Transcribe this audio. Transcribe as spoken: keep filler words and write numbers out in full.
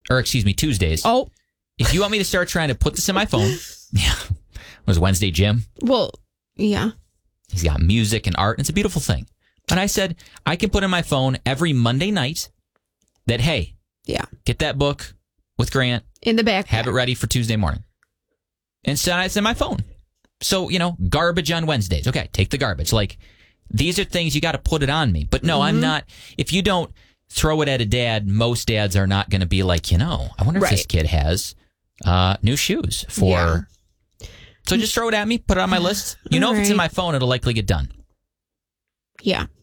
or excuse me, Tuesdays. Oh. If you want me to start trying to put this in my phone, yeah. It was Wednesday, Jim. Well, yeah. He's got music and art, and it's a beautiful thing. But I said, I can put in my phone every Monday night that, hey, yeah, get that book with Grant. In the back. Have it ready for Tuesday morning. And so it's in my phone. So, you know, garbage on Wednesdays. Okay, take the garbage. Like, these are things you got to put it on me. But no, mm-hmm. I'm not. If you don't throw it at a dad, most dads are not going to be like, you know, I wonder if right. this kid has uh, new shoes for. Yeah. So just throw it at me, put it on my list. You know, right. if it's in my phone, it'll likely get done. Yeah.